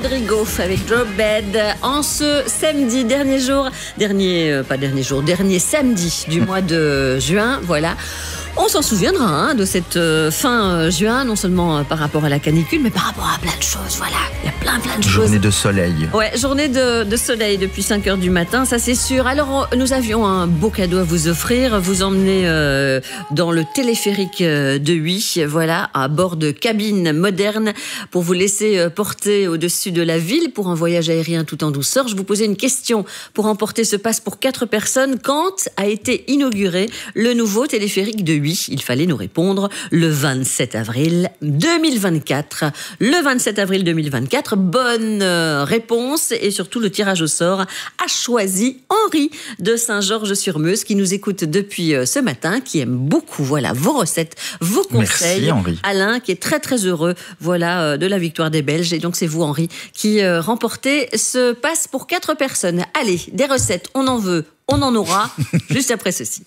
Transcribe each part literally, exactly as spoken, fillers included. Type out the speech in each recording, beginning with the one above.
Rodrigo avec Drop Bed en ce samedi, dernier jour, dernier, euh, pas dernier jour, dernier samedi du mois de juin, voilà. On s'en souviendra hein, de cette euh, fin euh, juin, non seulement euh, par rapport à la canicule, mais par rapport à plein de choses, voilà. Il y a plein plein de choses. Journée de soleil. Ouais, journée de, de soleil depuis cinq heures du matin, ça c'est sûr. Alors, nous avions un beau cadeau à vous offrir, vous emmener euh, dans le téléphérique de Huy, voilà, à bord de cabines modernes pour vous laisser euh, porter au-dessus de la ville pour un voyage aérien tout en douceur. Je vous posais une question pour emporter ce passe pour quatre personnes. Quand a été inauguré le nouveau téléphérique de Huy? Il fallait nous répondre le vingt-sept avril deux mille vingt-quatre. Le vingt-sept avril deux mille vingt-quatre, bonne réponse et surtout le tirage au sort a choisi Henri de Saint-Georges-sur-Meuse qui nous écoute depuis ce matin, qui aime beaucoup voilà vos recettes, vos conseils. Merci Henri. Alain qui est très très heureux voilà de la victoire des Belges et donc c'est vous Henri qui euh, remportez ce passe pour quatre personnes. Allez, des recettes, on en veut, on en aura juste après ceci.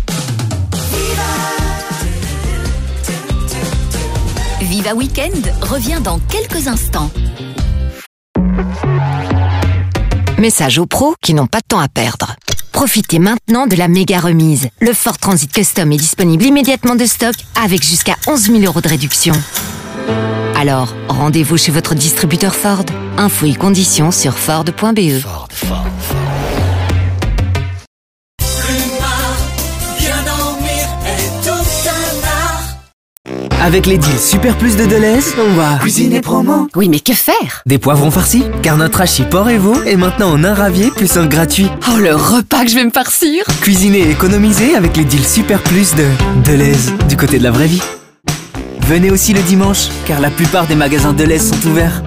Viva Weekend revient dans quelques instants. Message aux pros qui n'ont pas de temps à perdre. Profitez maintenant de la méga remise. Le Ford Transit Custom est disponible immédiatement de stock avec jusqu'à onze mille euros de réduction. Alors, rendez-vous chez votre distributeur Ford. Infos et conditions sur Ford point B E. Ford, Ford, Ford. Avec les deals Super Plus de Deleuze, on va cuisiner promo. Oui, mais que faire? Des poivrons farcis, car notre hachis porc et veau est maintenant en un ravier plus un gratuit. Oh, le repas que je vais me farcir! Cuisiner et économiser avec les deals Super Plus de Deleuze, du côté de la vraie vie. Venez aussi le dimanche, car la plupart des magasins Deleuze sont ouverts.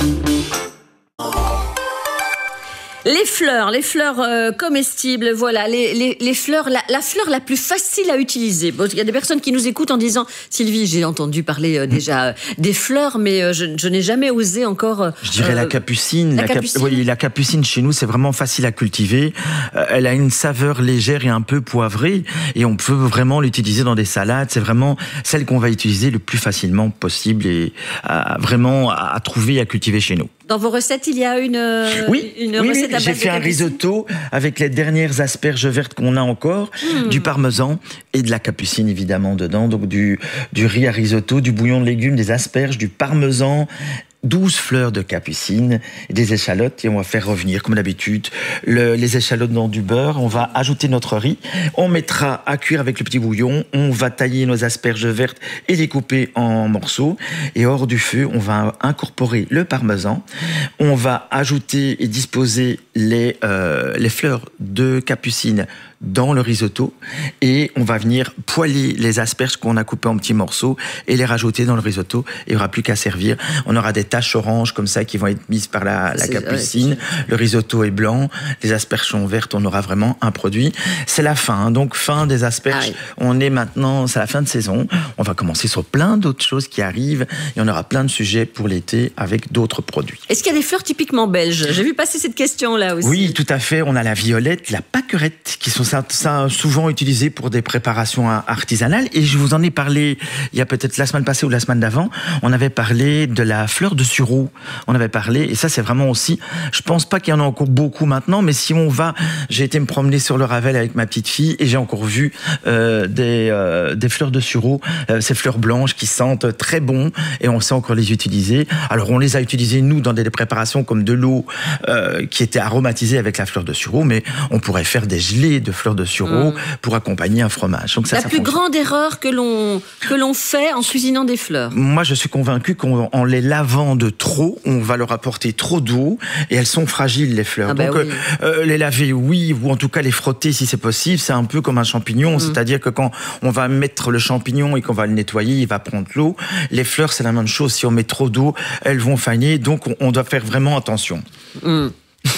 Les fleurs, les fleurs euh, comestibles, voilà, les, les, les fleurs, la, la fleur la plus facile à utiliser. Bon, il y a des personnes qui nous écoutent en disant « Sylvie, j'ai entendu parler euh, déjà euh, des fleurs, mais euh, je, je n'ai jamais osé encore... Euh, » Je dirais la capucine. La, la, capucine. Cap... oui, la capucine chez nous, c'est vraiment facile à cultiver. Euh, elle a une saveur légère et un peu poivrée, et on peut vraiment l'utiliser dans des salades. C'est vraiment celle qu'on va utiliser le plus facilement possible et euh, vraiment à, à trouver et à cultiver chez nous. Dans vos recettes, il y a une, oui, une oui, recette oui, à base j'ai de fait un capucine. risotto avec les dernières asperges vertes qu'on a encore, mmh. du parmesan et de la capucine évidemment dedans. Donc du, du riz à risotto, du bouillon de légumes, des asperges, du parmesan, douze fleurs de capucine, des échalotes, et on va faire revenir, comme d'habitude, le, les échalotes dans du beurre. On va ajouter notre riz, on mettra à cuire avec le petit bouillon, on va tailler nos asperges vertes et les couper en morceaux, et hors du feu, on va incorporer le parmesan, on va ajouter et disposer les, euh, les fleurs de capucine dans le risotto, et on va venir poêler les asperges qu'on a coupées en petits morceaux et les rajouter dans le risotto, et il n'y aura plus qu'à servir. On aura des taches oranges comme ça qui vont être mises par la, la capucine, ouais, le risotto est blanc, les asperges sont vertes, on aura vraiment un produit. C'est la fin, hein, donc fin des asperges, ah oui. On est maintenant, c'est la fin de saison, on va commencer sur plein d'autres choses qui arrivent, et on aura plein de sujets pour l'été avec d'autres produits. Est-ce qu'il y a des fleurs typiquement belges? J'ai vu passer cette question-là aussi. Oui, tout à fait, on a la violette, la pâquerette, qui sont ça, ça souvent utilisé pour des préparations artisanales, et je vous en ai parlé il y a peut-être la semaine passée ou la semaine d'avant. On avait parlé de la fleur de sureau, on avait parlé, et ça c'est vraiment aussi, je pense pas qu'il y en a encore beaucoup maintenant, mais si on va, j'ai été me promener sur le Ravel avec ma petite fille et j'ai encore vu euh, des, euh, des fleurs de sureau, euh, ces fleurs blanches qui sentent très bon, et on sait encore les utiliser. Alors on les a utilisées nous dans des préparations comme de l'eau euh, qui était aromatisée avec la fleur de sureau, mais on pourrait faire des gelées de fleurs de sureau mmh. pour accompagner un fromage. Donc ça, la ça plus fonctionne. grande erreur que l'on, que l'on fait en cuisinant des fleurs? Moi, je suis convaincu qu'en les lavant de trop, on va leur apporter trop d'eau, et elles sont fragiles, les fleurs. Ah bah Donc, oui. euh, les laver, oui, ou en tout cas les frotter si c'est possible. C'est un peu comme un champignon, mmh. c'est-à-dire que quand on va mettre le champignon et qu'on va le nettoyer, il va prendre l'eau. Les fleurs, c'est la même chose. Si on met trop d'eau, elles vont faner. Donc, on, on doit faire vraiment attention. Mmh.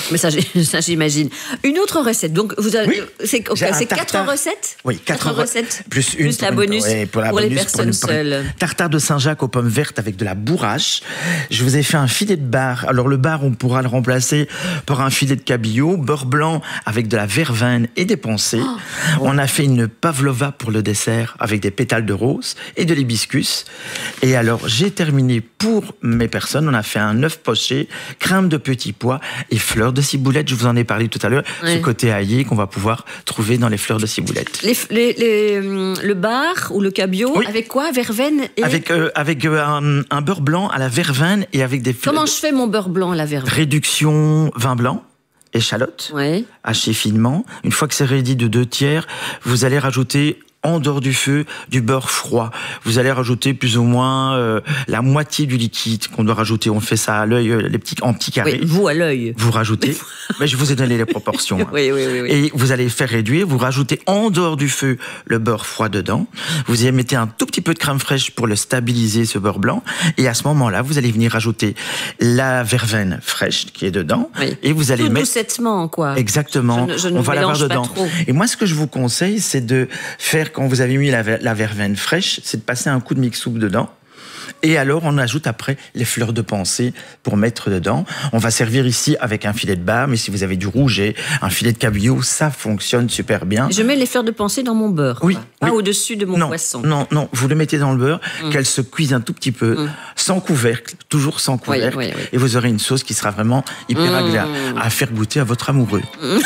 Mais ça, j'ai- ça, j'imagine. Une autre recette. Donc, vous avez, Oui. c'est J'ai un c'est quatre tartare. recettes. Oui, quatre Quatre re- recettes. Plus une Plus la pour une- bonus ouais, pour, la les bonus, personnes une- seules. Tartare de Saint-Jacques aux pommes vertes avec de la bourrache. Je vous ai fait un filet de bar. Alors le bar, on pourra le remplacer par un filet de cabillaud, beurre blanc avec de la verveine et des pensées. Oh. On a fait une pavlova pour le dessert avec des pétales de rose et de l'hibiscus. Et alors j'ai terminé pour mes personnes. On a fait un œuf poché, crème de petits pois et fleurs de ciboulette. Je vous en ai parlé tout à l'heure. Ouais. Ce côté aillé qu'on va pouvoir trouver dans les fleurs de ciboulette. Les, les- les, hum, le bar ou le cabillaud, Oui. avec quoi? Verveine et... Avec, euh, avec euh, un, un beurre blanc à la verveine et avec des fleurs. Comment je fais mon beurre blanc à la verveine? Réduction vin blanc, échalote, Ouais. haché finement. Une fois que c'est réduit de deux tiers, vous allez rajouter en dehors du feu du beurre froid. Vous allez rajouter plus ou moins euh, la moitié du liquide qu'on doit rajouter. On fait ça à l'œil, euh, les petits, en petits carrés. Oui, vous à l'œil. Vous rajoutez, mais je vous ai donné les proportions. hein. Oui, oui, oui, oui. Et vous allez faire réduire, vous rajoutez en dehors du feu le beurre froid dedans. Vous y mettez un tout petit peu de crème fraîche pour le stabiliser, ce beurre blanc. Et à ce moment-là, vous allez venir rajouter la verveine fraîche qui est dedans. Oui. Et vous allez Tout mettre... doucettement, quoi. Exactement. Je ne- je ne on va l'avoir mélange pas dedans. trop. Et moi, ce que je vous conseille, c'est de faire, quand vous avez mis la, ver- la verveine fraîche, c'est de passer un coup de mix-soupe dedans. Et alors, on ajoute après les fleurs de pensée pour mettre dedans. On va servir ici avec un filet de bar, mais si vous avez du rouget, un filet de cabillaud, ça fonctionne super bien. Je mets les fleurs de pensée dans mon beurre. Oui, quoi. Pas oui. au-dessus de mon non, poisson. Non, non, vous le mettez dans le beurre, qu'elle se cuise un tout petit peu, sans couvercle, toujours sans couvercle, oui, oui. et vous aurez une sauce qui sera vraiment hyper agréable à faire goûter à votre amoureux.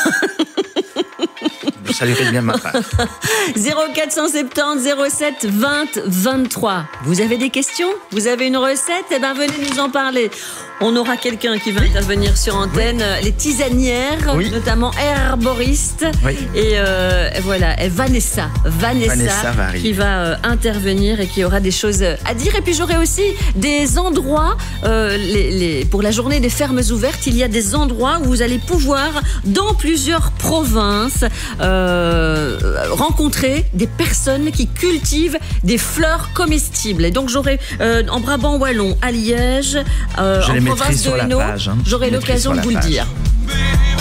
Vous saluerez bien ma part. zéro quatre cent soixante-dix zéro sept vingt vingt-trois. Vous avez des questions? Vous avez une recette? Eh bien, venez nous en parler. On aura quelqu'un qui va intervenir sur antenne, les tisanières, Oui. notamment herboristes. Oui. Et euh, voilà, et Vanessa, Vanessa, Vanessa va arriver. qui va euh, intervenir et qui aura des choses à dire. Et puis j'aurai aussi des endroits, euh, les, les- pour la journée des fermes ouvertes, il y a des endroits où vous allez pouvoir, dans plusieurs provinces, euh, rencontrer des personnes qui cultivent des fleurs comestibles. Et donc j'aurai euh, en Brabant wallon, à Liège, euh, Je en les mettrai province sur de la Hainaut, page, hein. j'aurai Je les mettrai l'occasion sur de la vous le page. dire.